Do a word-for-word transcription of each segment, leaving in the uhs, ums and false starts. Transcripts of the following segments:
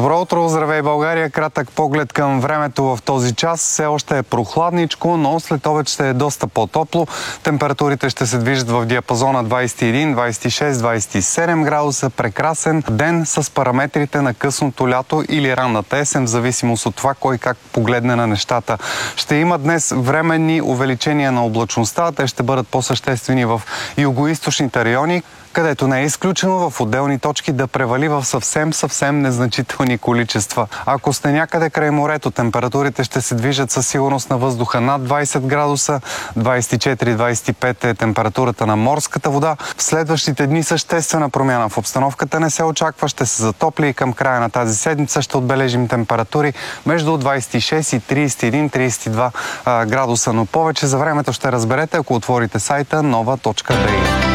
Добро утро, здравей България! Кратък поглед към времето в този час. Все още е прохладничко, но след обед ще е доста по-топло. Температурите ще се движат в диапазона двадесет и един, двадесет и шест, двадесет и седем градуса. Прекрасен ден с параметрите на късното лято или ранната есен, в зависимост от това кой как погледне на нещата. Ще има днес временни увеличения на облачността. Те ще бъдат по-съществени в югоизточните райони, където не е изключено в отделни точки да превали в съвсем, съвсем незначителни количества. Ако сте някъде край морето, температурите ще се движат със сигурност на въздуха над двадесет градуса, двадесет и четири двадесет и пет е температурата на морската вода. В следващите дни съществена промяна в обстановката не се очаква, ще се затопли и към края на тази седмица ще отбележим температури между двадесет и шест и тридесет и един тридесет и два градуса, но повече за времето ще разберете, ако отворите сайта нова точка би и.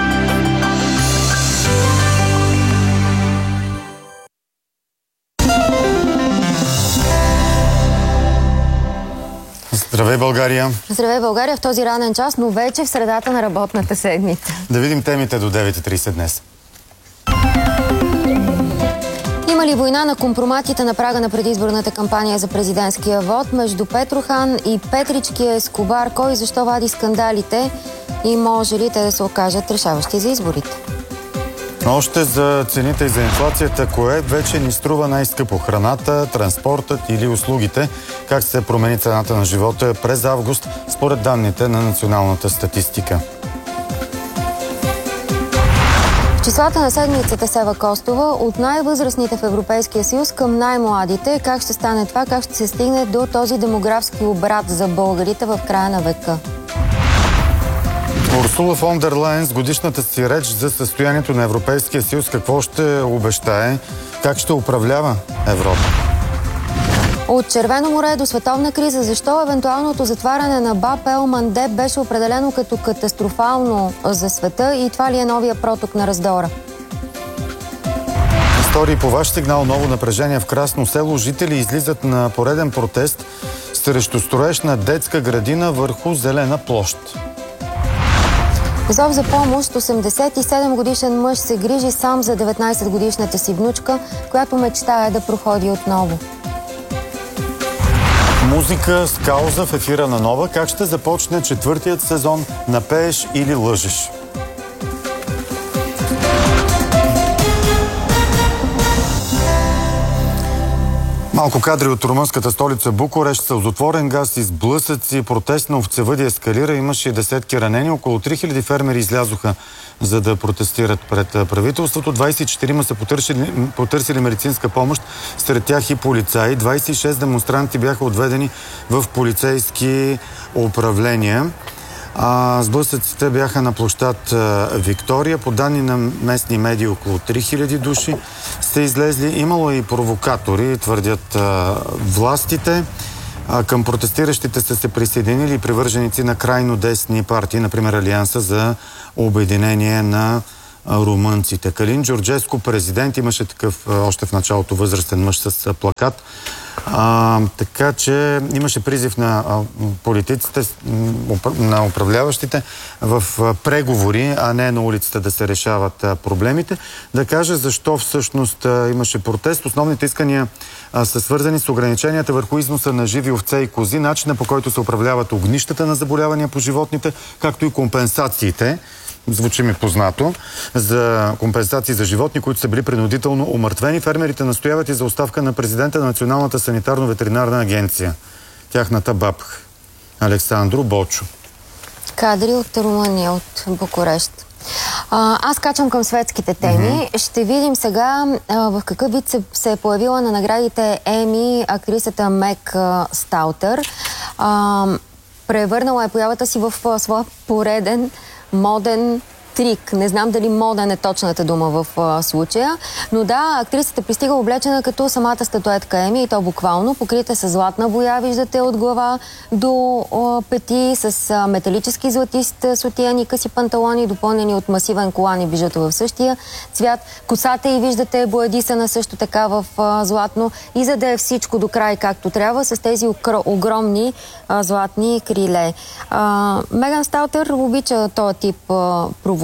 Здравей, България! Здравей, България в този ранен час, но вече в средата на работната седмица. Да видим темите до девет и тридесет днес. Има ли война на компроматите на прага на предизборната кампания за президентския вод между Петрохан и Петричкия Ескобар? Кой и защо вади скандалите и може ли те да се окажат решаващи за изборите? Още за цените и за инфлацията, кое вече ни струва най-скъпо? Храната, транспортът или услугите? Как се промени цената на живота през август, според данните на националната статистика? В числата на седмицата Сева Костова, от най-възрастните в Европейския съюз към най-младите. Как ще стане това? Как ще се стигне до този демографски обрат за българите в края на века? Урсула фон дер Лайен с годишната си реч за състоянието на Европейския съюз какво ще обещае? Как ще управлява Европа? От Червено море до световна криза. Защо евентуалното затваряне на Баб ел Мандеб беше определено като катастрофално за света и това ли е новия проток на раздора? Истории по ваш сигнал. Ново напрежение в Красно село. Жители излизат на пореден протест срещу строеж на детска градина върху зелена площ. Зов за помощ. осемдесет и седем годишен мъж се грижи сам за деветнадесет годишната си внучка, която мечтае да проходи отново. Музика с кауза в ефира на Нова. Как ще започне четвъртият сезон на Пееш или лъжеш? Малко кадри от румънската столица Букурещ. Сълзотворен газ, изблъсъци, протест на овцевъди ескалира. Имаше и десетки ранени. Около три хиляди фермери излязоха, за да протестират пред правителството. двадесет и четирима са потърсили, потърсили медицинска помощ, сред тях и полицаи. двадесет и шест демонстранти бяха отведени в полицейски управления. А, сблъсъците бяха на площад а, Виктория. По данни на местни медии около три хиляди души са излезли. Имало и провокатори, твърдят а, властите. А, към протестиращите са се присъединили привърженици на крайно десни партии, например Алианса за обединение на румънците. Калин Джорджеско, президент, имаше такъв а, още в началото възрастен мъж с а, плакат. А, така че имаше призив на а, политиците, на управляващите в а, преговори, а не на улицата да се решават а, проблемите. Да кажа защо всъщност а, имаше протест. Основните искания а, са свързани с ограниченията върху износа на живи овце и кози, начина по който се управляват огнищата на заболявания по животните, както и компенсациите. Звучи ми познато, за компенсации за животни, които са били принудително умъртвени. Фермерите настояват и за оставка на президента на Националната санитарно-ветеринарна агенция. Тяхната баб Александру Бочо. Кадри от Румъния, от Букурещ. А, аз качвам към светските теми. Mm-hmm. Ще видим сега а, в какъв вид се, се е появила на наградите Еми актрисата Мек Стаутър. А, превърнала е появата си в а, своя пореден моден трик. Не знам дали моден е точната дума в а, случая, но да, актрисата пристига облечена като самата статуетка Еми и то буквално, покрита с златна боя, виждате от глава до а, пети, с а, металически златист сутиен и къси панталони, допълнени от масивен колан и бижуто в същия цвят. Косата и виждате боядисана също така в а, златно и за да е всичко до край както трябва, с тези огромни а, златни криле. А, Меган Стаутър обича този тип а, провокация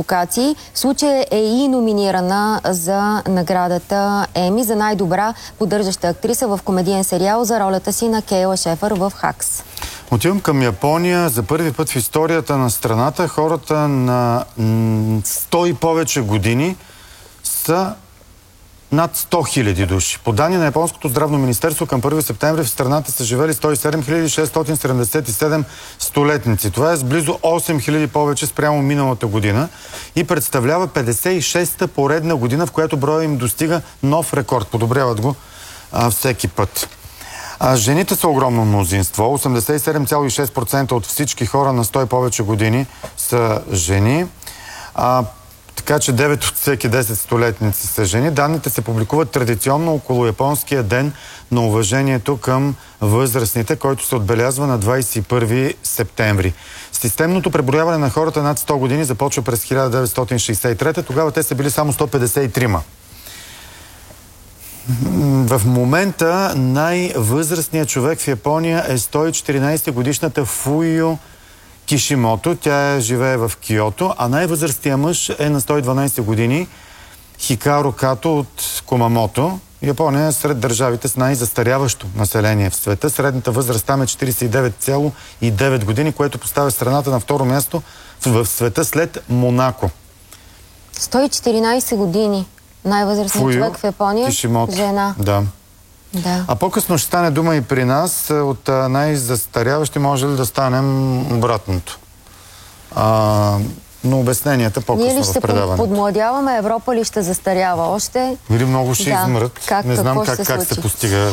провокации. В случая е и номинирана за наградата Еми за най-добра поддържаща актриса в комедиен сериал за ролята си на Кейла Шефър в Хакс. Отивам към Япония. За първи път в историята на страната хората на сто и повече години са над сто хиляди души. По данни на Японското здравно министерство към първи септември в страната са живели сто и седем хиляди шестстотин седемдесет и седем столетници. Това е с близо осем хиляди повече спрямо миналата година и представлява петдесет и шеста поредна година, в която броя им достига нов рекорд. Подобряват го а, всеки път. А жените са огромно мнозинство. осемдесет и седем цяло и шест процента от всички хора на сто и повече години са жени. А, така че девет от всеки десет столетници са жени. Данните се публикуват традиционно около японския ден на уважението към възрастните, който се отбелязва на двадесет и първи септември. Системното преброяване на хората над сто години започва през хиляда деветстотин шейсет и трета. Тогава те са били само сто петдесет и три. В момента най-възрастният човек в Япония е сто и четиринадесет годишната Фуио Кишимото. Тя живее в Киото, а най-възрастният мъж е на сто и дванадесет години Хикаро Като от Кумамото. Япония е сред държавите с най-застаряващо население в света. Средната възраст там е четиридесет и девет цяло и девет години, което поставя страната на второ място в света след Монако. сто и четиринадесет години. Най-възрастният човек в Япония. Кишимото. Жена. Да. Да. А по-късно ще стане дума и при нас. От най-застаряващи може ли да станем обратното? А, но обясненията по-късно в предаването. Ние ли ще подмладяваме? Европа ли ще застарява още? Или много ще да. измрат. Как, Не знам как, се, как се постига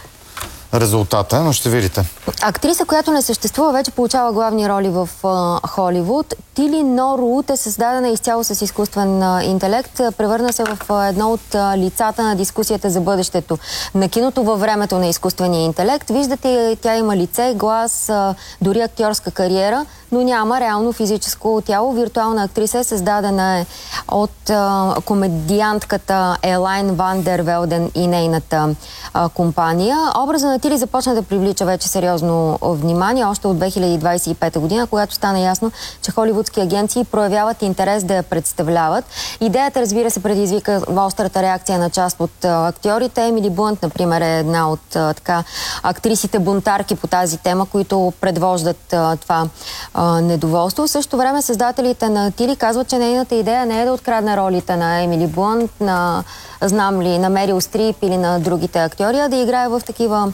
резултата, но ще видите. Актриса, която не съществува, вече получава главни роли в uh, Холивуд. Тили Норут е създадена изцяло с изкуствен uh, интелект. Превърна се в uh, едно от uh, лицата на дискусията за бъдещето на киното във времето на изкуствения интелект. Виждате, тя има лице, глас, uh, дори актьорска кариера, но няма реално физическо тяло. Виртуална актриса е създадена е от uh, комедиантката Елайн Ван дер Велден и нейната uh, компания. Образа на Тили започна да привлича вече сериозно внимание още от две хиляди двадесет и пета година, когато стана ясно, че холивудски агенции проявяват интерес да я представляват. Идеята, разбира се, предизвика острата реакция на част от а, актьорите. Емили Блънт, например, е една от а, така, актрисите бунтарки по тази тема, които предвождат а, това а, недоволство. В същото време създателите на Тили казват, че нейната идея не е да открадне ролите на Емили Блънт, на знам ли, на Мерил Стрип или на другите актьори, а да играе в такива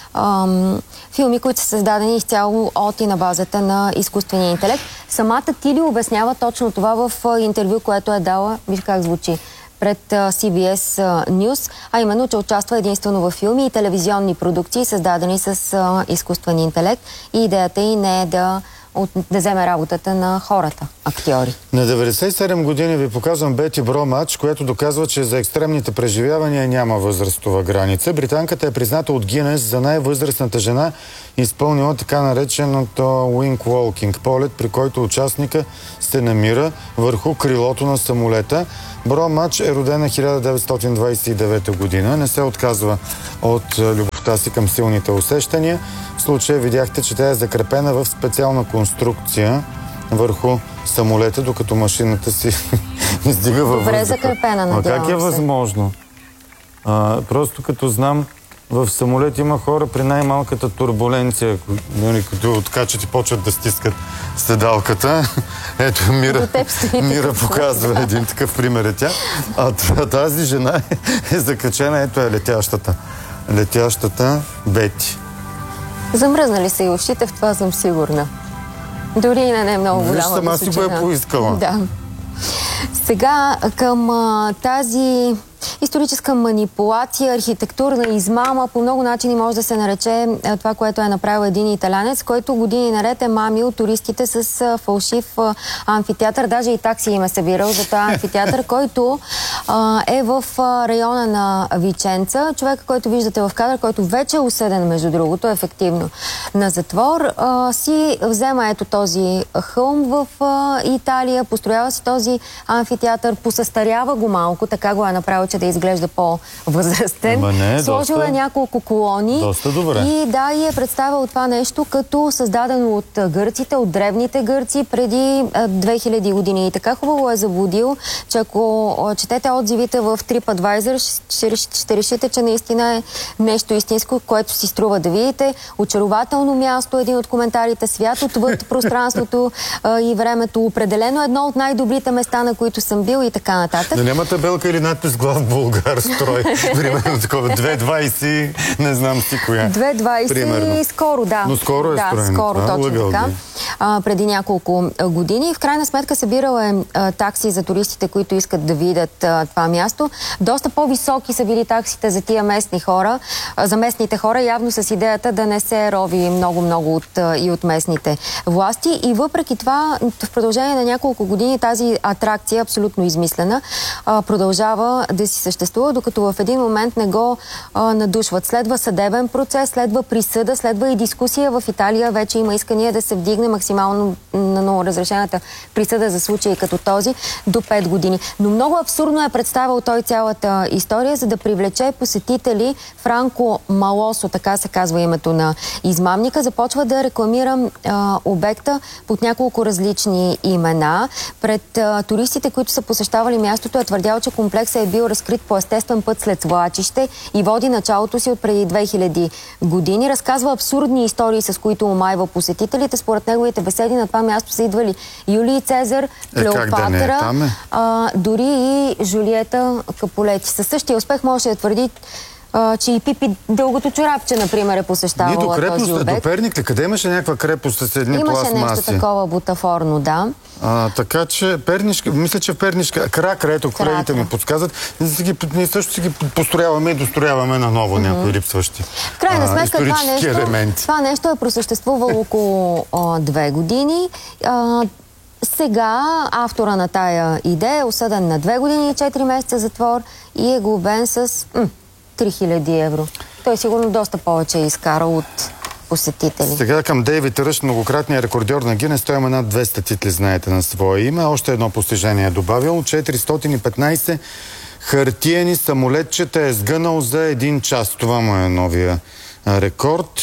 ам, филми, които са създадени изцяло от и на базата на изкуствения интелект. Самата Тили обяснява точно това в интервю, което е дала, виж как звучи, пред Си Би Ес News, а именно, че участва единствено във филми и телевизионни продукции, създадени с а, изкуствен интелект, и идеята й не е да От, да вземе работата на хората, актьори. На деветдесет и седем години ви показвам Бети Бромач, което доказва, че за екстремните преживявания няма възрастова граница. Британката е призната от Гинес за най-възрастната жена, изпълнила така нареченото wing walking, полет, при който участника се намира върху крилото на самолета. Бромач е родена хиляда деветстотин двадесет и девета година. Не се отказва от любовта си към силните усещания. В случая видяхте, че тя е закрепена в специална конструкция върху самолета, докато машината си издига във въздуха. Добре закрепена, надявам се. А как е възможно? А, просто като знам, в самолет има хора при най-малката турбуленция, като откачат и почват да стискат седалката. Ето, Мира, Мира показва един такъв пример е тя. А тази жена е, е закачена, ето е летящата. Летящата Бети. Замръзнали са и ушите, в това съм сигурна. Дори и на не много голяма височина. Виж, сама си го е поискала. Да. Сега към а, тази историческа манипулация, архитектурна измама, по много начини може да се нарече а, това, което е направил един италянец, който години наред е мамил туристите с а, фалшив а, амфитеатър. Даже и такси им е събирал за този амфитеатър, който а, е в а, района на Виченца. Човека, който виждате в кадър, който вече е осъден, между другото, ефективно на затвор, а, си взема ето този хълм в а, Италия, построява си този амфитеатър, посъстарява го малко, така го е направил, че да изглежда по-възрастен. Не, Сложил доста, е няколко колони. Доста добре. И да, и е представил това нещо като създадено от гърците, от древните гърци преди две хиляди години. И така хубаво е заблудил, че ако четете отзивите в TripAdvisor, ще, ще решите, че наистина е нещо истинско, което си струва да видите. Очарователно място, един от коментарите, свят отвъд пространството а, и времето. Определено едно от най-добрите места, на които съм бил и така нататък. Но няма табелка или надпис глав Булгар строй. Примерно такова две двайсет, не знам си коя. две двайсет и скоро, да. Но скоро е да, строено. скоро, А, точно така. А, преди няколко години. В крайна сметка събирал е а, такси за туристите, които искат да видят а, това място. Доста по-високи са били таксите за тия местни хора, а, за местните хора, явно с идеята да не се рови много-много от, а, и от местните власти. И въпреки това, в продължение на няколко години тази атракция, абсолютно измислена, а, продължава да си съществува, докато в един момент не го а, надушват. Следва съдебен процес, следва присъда, следва и дискусия. В Италия вече има искания да се вдигне максимално на разрешената присъда за случаи като този до пет години. Но много абсурдно е представил той цялата история, за да привлече посетители. Франко Малосо, така се казва името на измамника, започва да рекламира а, обекта под няколко различни имена. Пред а, туристите, които са посещавали мястото, е твърдял, че комплексът е бил разкрит по естествен път след свлачище и води началото си от преди две хиляди години. Разказва абсурдни истории, с които омайва посетителите. Според неговите беседи на това място са идвали Юлий Цезар, Клеопатра, е, да е, а, дори и Жулиета Каполети. Със същия успех може да твърди, а, че и Пипи Дългото чорапче, например, е посещавала този обект. До Перник ли? Къде имаше някаква крепост с едни пластмаси? Имаше нещо такова бутафорно, да. А, така че Пернишка, мисля, че в Пернишка, Кракра, ето колегите ми подсказват, ние също си ги построяваме и дострояваме наново mm-hmm. някои липсващи в крайна сметка, това нещо, елементи. Това нещо е просъществувало около а, две години. А, сега автора на тая идея е осъден на две години и четири месеца затвор и е глобен с м, три хиляди евро. Той сигурно доста повече е изкарал от посетители. Сега към Дейвид Ръш, многократният рекордьор на Гинес. Той има над двеста титли, знаете, на свое име. Още едно постижение е добавил. четиристотин и петнайсет хартиени самолетчета е сгънал за един час. Това му е новия рекорд.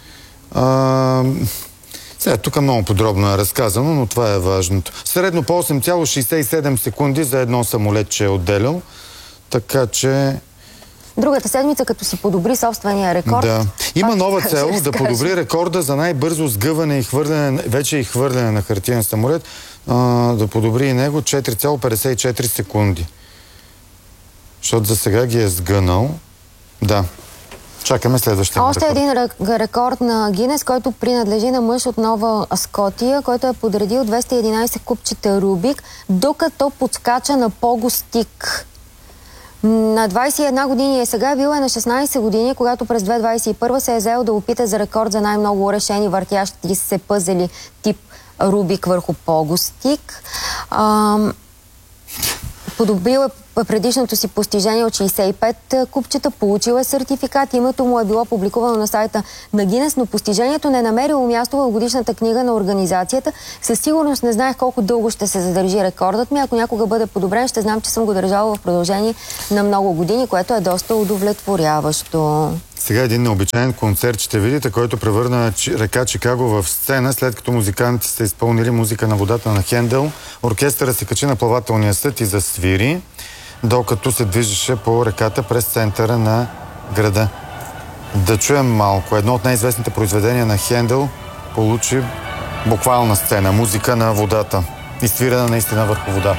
А, сега, тук много подробно е разказано, но това е важното. Средно по осем цяло шейсет и седем секунди за едно самолетче е отделял. Така че... Другата седмица, като си подобри собствения рекорд... Да. Има нова цел да подобри рекорда за най-бързо сгъване и хвърляне, вече и хвърляне на хартиен самолет, а, да подобри и него четири цяло петдесет и четири секунди. Защото за сега ги е сгънал. Да. Чакаме следващия Още рекорд. един рекорд на Гинес, който принадлежи на мъж от Нова Скотия, който е подредил двеста и единайсет купчета Рубик, докато подскача на пого-стик. На двайсет и една години е сега, бил е на шестнайсет години, когато през две хиляди двайсет и първа се е взел да опита за рекорд за най-много решени въртящи се пъзели тип Рубик върху пого-стик. Ам... Подобрил е предишното си постижение от шейсет и пет купчета, получил е сертификат, името му е било публикувано на сайта на Гинес, но постижението не е намерило място в годишната книга на организацията. Със сигурност не знаех колко дълго ще се задържи рекордът ми. Ако някога бъде подобрен, ще знам, че съм го държала в продължение на много години, което е доста удовлетворяващо. Сега един необичайен концерт ще видите, който превърна река Чикаго в сцена, след като музиканти са изпълнили музика на водата на Хендел. Оркестъра се качи на плавателния съд и засвири, докато се движеше по реката през центъра на града. Да чуем малко. Едно от най-известните произведения на Хендел получи буквална сцена, музика на водата, изсвирена наистина върху вода.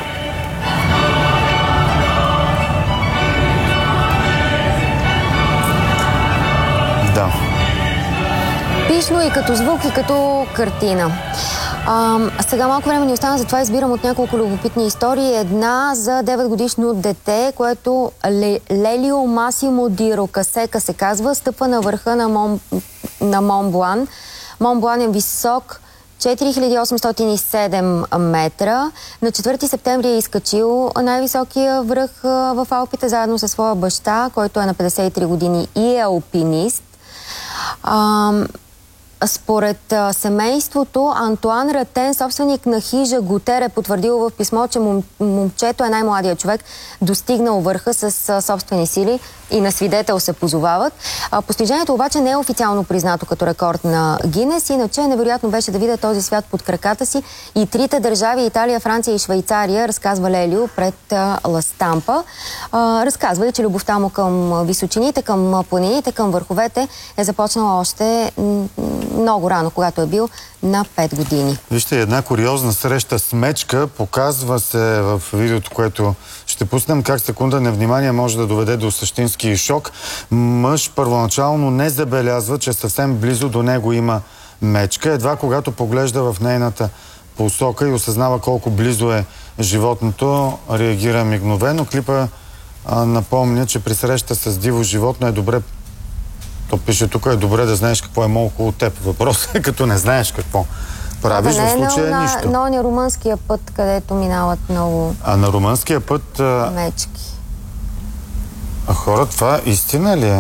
Да. Пишно и като звук, и като картина. А, сега малко време ни остана, затова избирам от няколко любопитни истории. Една за девет годишно дете, което Лелио Масимо ди Рокасека се казва, стъпва на върха на, Мон, на Монблан. Монблан е висок четири хиляди осемстотин и седем метра. На четвърти септември е изкачил най-високия връх в Алпите, заедно със своя баща, който е на петдесет и три години и е алпинист. А, Според а, семейството, Антуан Ратен, собственик на хижа Готер, е потвърдил в писмо, че мом, момчето е най-младият човек, достигнал върха с а, собствени сили и на свидетел се позовават. А, постижението обаче не е официално признато като рекорд на Гинес, иначе невероятно беше да видя този свят под краката си. И трите държави, Италия, Франция и Швейцария, разказва Лелио пред а, Ла Стампа. А, разказва и, че любовта му към височините, към планините, към върховете е започнала още много рано, когато е бил на пет години. Вижте, една куриозна среща с мечка показва се в видеото, което ще пуснем, как секунда невнимание може да доведе до същински шок. Мъж първоначално не забелязва, че съвсем близо до него има мечка. Едва когато поглежда в нейната посока и осъзнава колко близо е животното, реагира мигновено. Клипа а, напомня, че при среща с диво животно е добре. То пише тук, е добре да знаеш какво е около теб. Въпросът е, като не знаеш какво правиш, в случая на, нищо. Но на румънския път, където минават много А на румънския път... А... мечки. А хора, това истина ли е?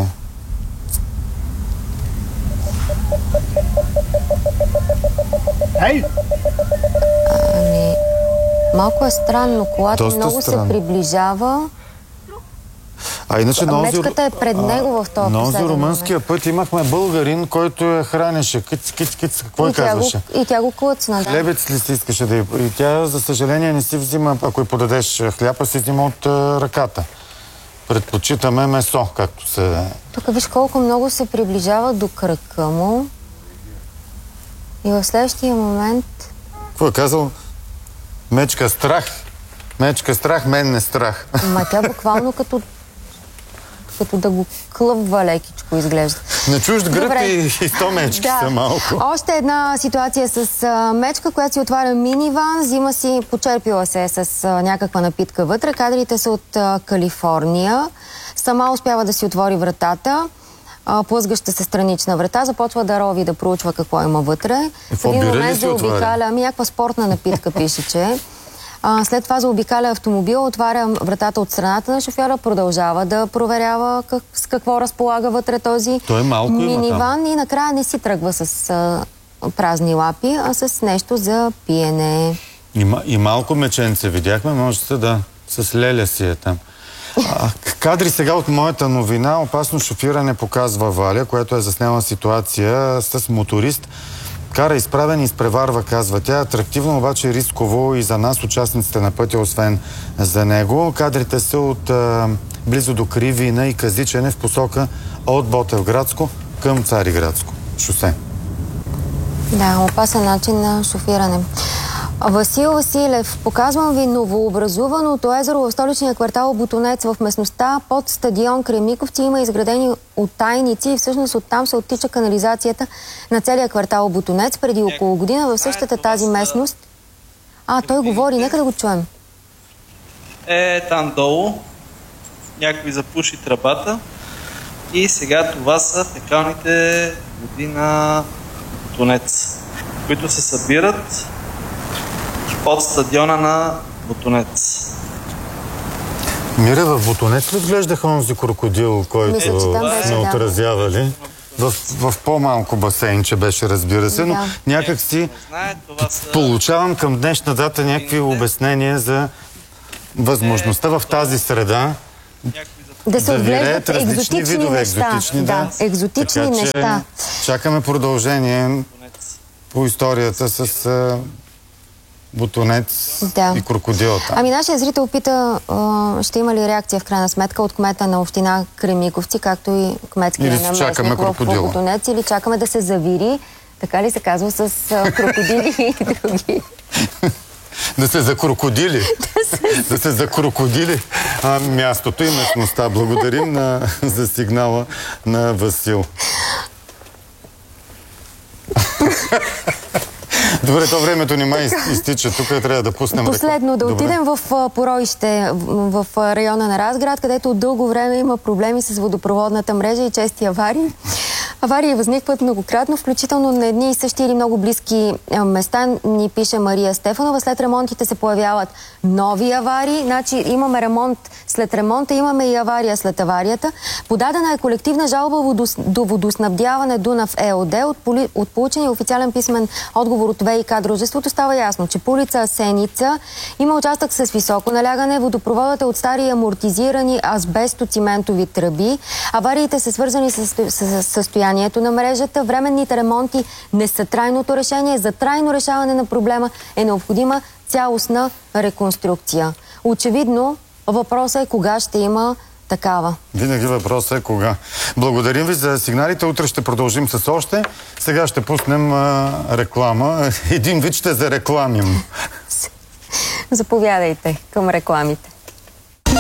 Ами... Малко е странно. Колата Доста много странно. се приближава. А иначе на онзи... Мечката е пред него в този На онзи последен румънския път имахме българин, който я хранеше. Киц, киц, киц. Какво и я казваше? Тя го, и тя го клъцна, да. Хлебец ли си искаше да я... И тя, за съжаление, не си взима, ако й подадеш хляба, си взима от а, ръката. Предпочитаме месо, както се... Тук виж колко много се приближава до кръка му. И в следващия момент... Какво е казал? Мечка страх. Мечка страх, мен не страх. Ма тя буквално като... като да го клъвва лекичко изглежда. На чужд гръб Добре. и, и сто мечки Да. са малко. Още една ситуация с а, мечка, която си отваря миниван, взима си, почерпила се с а, някаква напитка вътре. Кадрите са от а, Калифорния. Сама успява да си отвори вратата. А, плъзгаща се странична врата, започва да рови, да проучва какво има вътре. В един момент заобикаля, ами някаква спортна напитка пише, че. А, след това заобикаля автомобил, отваря вратата от страната на шофьора, продължава да проверява как, с какво разполага вътре този Той малко миниван и накрая не си тръгва с а, празни лапи, а с нещо за пиене. И, и малко меченце видяхме, може се да с леля си е там. А, кадри сега от моята новина. Опасно шофиране показва Валя, която е заснела ситуация с моторист. Кара изправен и изпреварва, казва тя. Атрактивно, обаче рисково и за нас, участниците на пътя, освен за него. Кадрите са от а, близо до Кривина и Казичене в посока от Ботевградско към Цариградско шосе. Да, опасен начин на шофиране. Васил Василев, показвам ви новообразуваното езеро в столичния квартал Ботунец. В местността под стадион Кремиковци има изградени оттайници и всъщност оттам се оттича канализацията на целия квартал Ботунец. Преди около година в същата тази местност... А, той говори, нека да го чуем. Е, там долу някой запуши тръбата и сега това са фекалните води на Ботунец, които се събират под стадиона на Ботунец. Мира, в Ботунец ли вглеждаха онзи крокодил, който Мисля, че там беше, сме да. отразявали? В, в по-малко басейнче беше, разбира се, но Да. някак си Знае, това са... получавам към днешна дата някакви обяснения за възможността в тази среда Да се да отглеждат виреят различни екзотични видове, неща. екзотични, Да, екзотични така, неща. Че чакаме продължение по историята с а, Ботунец Да. и крокодилата. Ами нашия зрител пита, а, ще има ли реакция в крайна сметка от кмета на община Кремиковци, както и кметския Или наместник чакаме в крокодила. Ботунец, или чакаме да се завири, така ли се казва, с а, крокодили и други. Да се закрокодили. Да се закрокодили а, мястото и местността. Благодарим на, за сигнала на Васил. Добре, то времето ни май изтича. Тук трябва да пуснем... Последно, да Добре. отидем в а, Поройще, в, в района на Разград, където от дълго време има проблеми с водопроводната мрежа и чести аварии. Аварии възникват многократно, включително на едни и същи или много близки места, ни пише Мария Стефанова. След ремонтите се появяват нови аварии. Значи имаме ремонт след ремонта, имаме и авария след аварията. Подадена е колективна жалба до водоснабдяване Дунав ЕОД. От, поли... от получения официален писмен отговор от ВиК дружеството става ясно, че по улица Асеница има участък с високо налягане. Водопроводът е от стари амортизирани азбестоциментови тръби. Авариите са свързани с, с състоянието на мрежата. Временните ремонти не са трайното решение. За трайно решаване на проблема е необходима цялостна реконструкция. Очевидно, въпросът е кога ще има такава. Винаги въпросът е кога. Благодарим ви за сигналите. Утре ще продължим с още. Сега ще пуснем а, реклама. Един вид ще зарекламим. Заповядайте към рекламите.